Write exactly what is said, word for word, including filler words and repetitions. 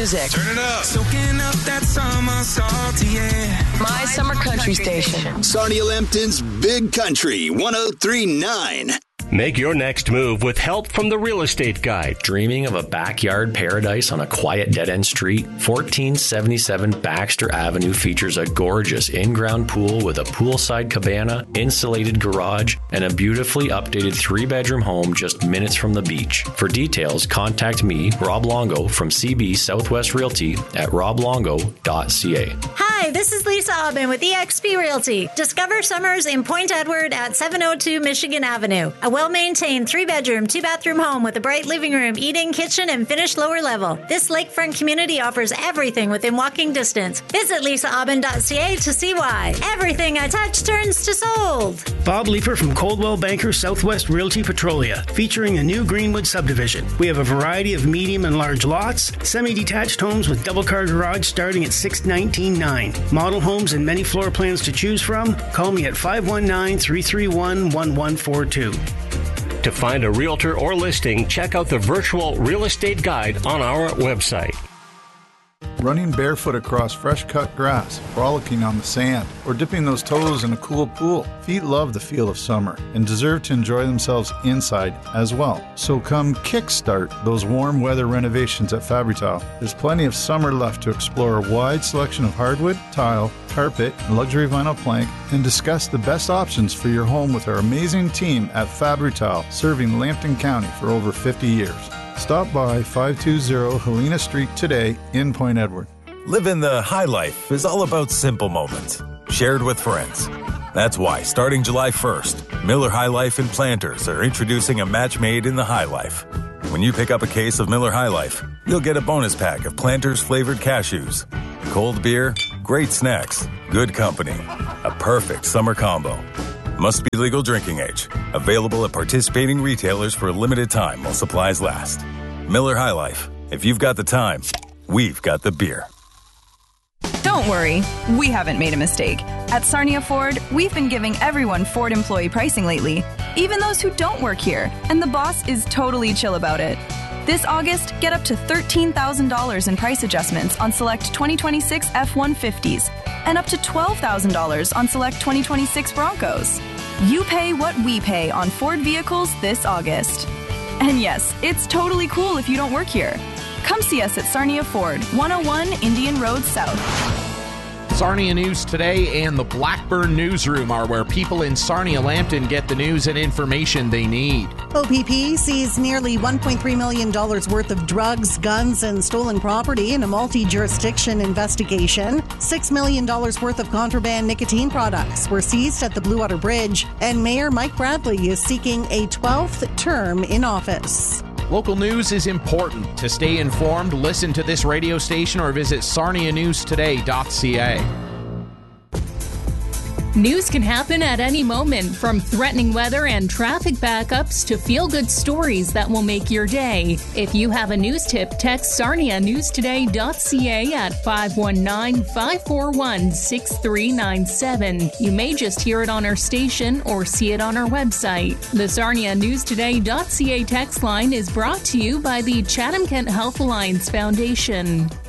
music. Turn it up. Soaking up that summer salty air. My summer country station. Sarnia Lambton's Big Country one oh three point nine. Make your next move with help from the Real Estate Guide. Dreaming of a backyard paradise on a quiet dead-end street? fourteen seventy-seven Baxter Avenue features a gorgeous in-ground pool with a poolside cabana, insulated garage, and a beautifully updated three-bedroom home just minutes from the beach. For details, contact me, Rob Longo, from C B Southwest Realty at rob longo dot c a. Hi, this is Lisa Aubin with E X P Realty. Discover summers in Point Edward at seven oh two Michigan Avenue. A well-maintained three-bedroom, two-bathroom home with a bright living room, eating, kitchen, and finished lower level. This lakefront community offers everything within walking distance. Visit lisa aubin dot c a to see why. Everything I touch turns to sold. Bob Leeper from Coldwell Banker Southwest Realty Petrolia, featuring a new Greenwood subdivision. We have a variety of medium and large lots, semi-detached homes with double-car garage starting at six nineteen nine. Model homes and many floor plans to choose from. Call me at five one nine, three three one, one one four two. To find a realtor or listing, check out the virtual real estate guide on our website. Running barefoot across fresh-cut grass, frolicking on the sand, or dipping those toes in a cool pool. Feet love the feel of summer and deserve to enjoy themselves inside as well. So come kickstart those warm weather renovations at Fabri-Tile. There's plenty of summer left to explore a wide selection of hardwood, tile, carpet, and luxury vinyl plank, and discuss the best options for your home with our amazing team at Fabri-Tile, serving Lambton County for over fifty years. Stop by five two zero Helena Street today in Point Edward. Living the high life is all about simple moments, shared with friends. That's why, starting July first, Miller High Life and Planters are introducing a match made in the High Life. When you pick up a case of Miller High Life, you'll get a bonus pack of Planters flavored cashews. Cold beer, great snacks, good company. A perfect summer combo. Must be legal drinking age. Available at participating retailers for a limited time while supplies last. Miller High Life. If you've got the time, we've got the beer. Don't worry, we haven't made a mistake. At Sarnia Ford, we've been giving everyone Ford employee pricing lately, even those who don't work here, and the boss is totally chill about it. This August, get up to thirteen thousand dollars in price adjustments on select twenty twenty-six F one fifties and up to twelve thousand dollars on select twenty twenty-six Broncos. You pay what we pay on Ford vehicles this August. And yes, it's totally cool if you don't work here. Come see us at Sarnia Ford, one oh one Indian Road South. Sarnia News Today and the Blackburn Newsroom are where people in Sarnia Lambton get the news and information they need. O P P sees nearly one point three million dollars worth of drugs, guns, and stolen property in a multi-jurisdiction investigation. six million dollars worth of contraband nicotine products were seized at the Blue Water Bridge, and Mayor Mike Bradley is seeking a twelfth term in office. Local news is important. To stay informed, listen to this radio station or visit sarnia news today dot c a. News can happen at any moment, from threatening weather and traffic backups to feel-good stories that will make your day. If you have a news tip, text sarnia news today dot c a at five one nine, five four one, six three nine seven. You may just hear it on our station or see it on our website. The sarnia news today dot c a text line is brought to you by the Chatham-Kent Health Alliance Foundation.